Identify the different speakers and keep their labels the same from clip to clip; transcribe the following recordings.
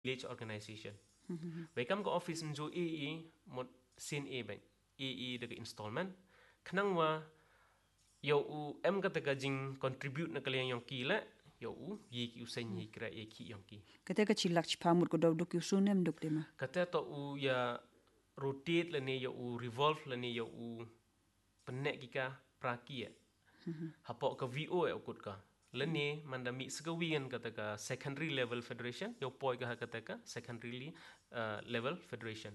Speaker 1: village organization. Baikam ko office njo EE mod sin E baik EE dekat installment kenang wa yo u em kata jing contribute na kalian yang kila yo u ye ki usen ye kira ye ki yang ki
Speaker 2: kata ka chilak chpamut ko dok yu sunem dok dema
Speaker 1: kata to u ya rotate la ne yo u revolve la ne yo u penek kika prakia hapok ke VO ya ukut ka lene mandami segawian kata ka secondary level federation yo poi ka kata ka secondary level federation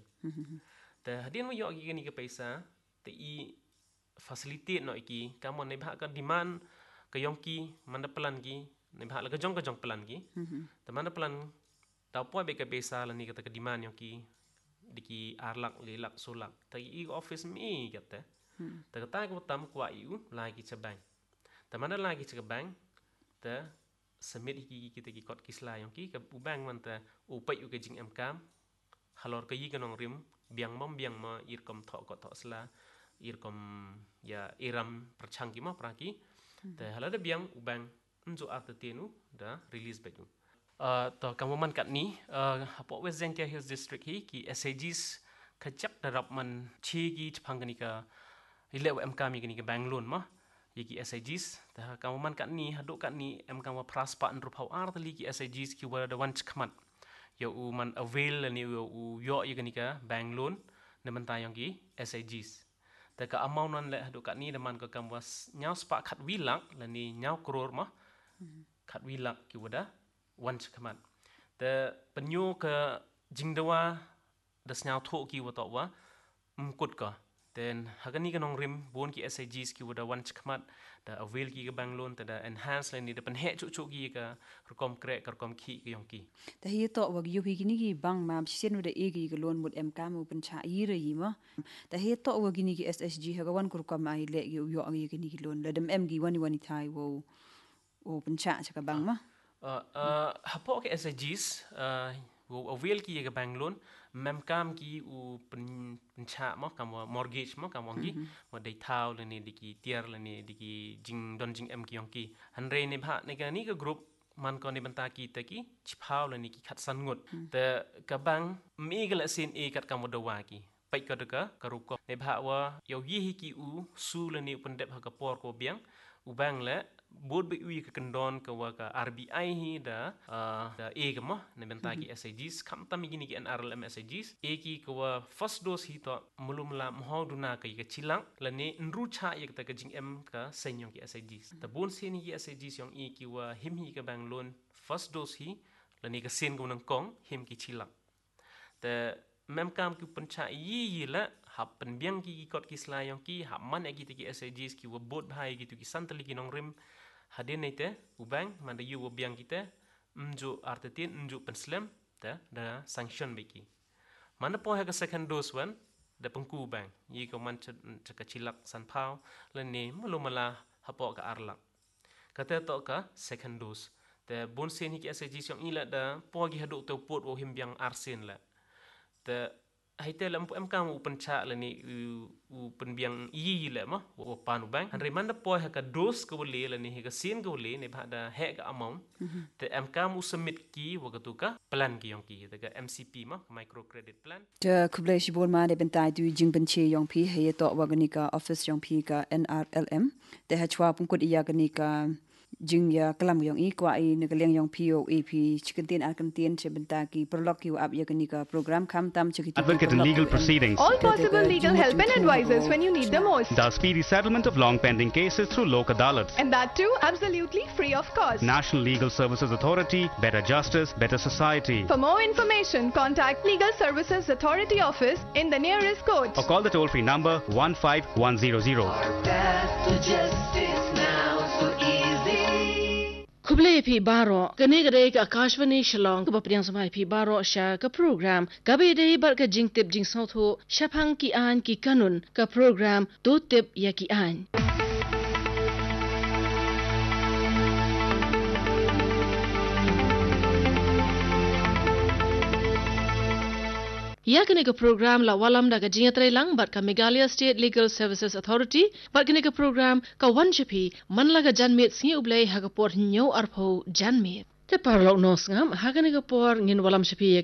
Speaker 1: ta hadin mo yo ki ni ka paisa te I facilitate no iki kamu ne bha ka demand ka yongki manda plan ki ne bha la ka jong plan ki ta manda plan ta poi be ka paisa la ni kata ka demand yongki diki arlak lelak solak ta I office mi kata ta kata ko tam kwa yu lagi cha bank ta manda lagi cha bank ta submit iki kita ki kot kisla yongki ka bank man ta upai u ka jing em kam halor ka yi kanong rim biang ma irkom tho ko tho sla irkom ya iram perchangki ma praki te halada biang ubang njo artetenu da release betu to kamuman kat ni hapo West Zentia Hills district hi ki SAGs kachak darap man chigi chpangani ka ile MK mi kini ka banglon ma yiki SAGs ta kamuman kat ni haduk kat ni MK wa praspa ndrupau arteli ki SAGs ki wa da wan chkmat yo u man avail ni yo yikani ka banglon ne mentayang ki SAGs ta ka amount nan le haduk kat ni deman ka kamwas nyau spa khat wilak la ni nyau kror ma khat wilak ki wada wan chkamat ta penyo ka jingdawa das nyau tho ki wa mkut ka then hagani ka nong rim bon ki SAGs ki wada wan chkamat da avail ki ka banglon ta da enhance la ni da penhe chu ki ka rekom krek rekom ki ki yong ki
Speaker 2: ta hi to wa yu hi gini ki bang ma sen wada e ki lon mut MK mu pencha I re yi ma ta hi to wa gini ki SSG ha wan kur kam ai le yu yo ngi gini ki lon la dem em gi wani thai wo pencha cha ka bang ma
Speaker 1: hapo ke SAGs wo avail ki ka banglon memkam ki u pencha mo kam mortgage mo kam wangi mo dai thau le ni diki tier le ni diki jing don jing em ki yong ki hanre ne bha ne ka ni ka group man ko ni banta ki ta ki chphau le ni ki khat san ngut te ka bang mi ga la sin e kat kam dawa ki pai ka ka karu ko ne bha wa yo yi hi ki u su le ni pendep ha ka por ko biang u bang le bod be ui ka kendon ka wa ka RBI hi da e ka mo ne benta ki SAGs kam tam gini ki NRLM SAGs e ki ka wa first dose hi to mulum la mho duna ka chilang la ne nru cha ye ka jing em ka senyong ki SAGs ta bon sen hi SAGs yong e ki wa him hi ka bang loan first dose hi la ne ka sen ko nang kong him ki chilang ta mem kam ki pencha yi la hap pen biang ki kot ki sla yong ki hap man ki ki SAGs ki wa bot bhai ki tu ki santali ki nong rim hadin nete ubang manda yu wo biang kita mju artetin mju penslem ta da sanction beki mana po ha ka second dose wan da pengku bang yi ko man ka chilak san phau le ne mulumala hapo ka arlak kata to ka second dose ta bon sen hi ki SAGs yong ila da po gi haduk to pot wo him biang arsen la ta haite lam em kam u pencha la ni u penbiang yi la ma wo panu bang han remanda po ha ka dos ko le la ni ka sin ko le ne bha da he ka amount te em kam u submit ki wo ka tu ka plan ki yong ki ta ka MCP ma micro credit plan
Speaker 2: ta kuble shi bon ma de bentai du jing ben che yong pi he to wa gani ka office yong pi ka NRLM te ha chwa pung ko iya gani ka jing ya kalam yong I kwa I ne kaleng yong POAP chikentin arkentin che benta ki prolog ki up ya gani ka program kham tam che ki
Speaker 3: advocate in legal proceedings
Speaker 4: all possible legal help and advices when you need the most
Speaker 3: the speedy settlement of long pending cases through Lok Adalats
Speaker 4: and that too absolutely free of cost
Speaker 3: National Legal Services Authority better justice better society
Speaker 4: for more information contact Legal Services Authority office in the nearest court
Speaker 3: or call the toll free number 15100
Speaker 5: Kuble phi baro kane gare ka Akashvani Shillong ka priang samai phi baro sha ka program gabe dei bar ka jing tip jing sautho shaphang ki an ki kanun ka program do tip ya ki an Yakane ka program la walam da ka jingatrai lang bat ka Meghalaya State Legal Services Authority bat kane ka program ka wanchapi manla ka janmet singi ublai ha ka por nyo arpho janmet te parlok nos ngam ha kane ka por ngin walam chapi